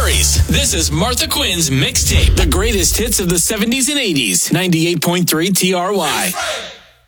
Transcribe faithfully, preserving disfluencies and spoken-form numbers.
stories. This is Martha Quinn's Mixtape, the greatest hits of the seventies and eighties. ninety-eight point three T R Y.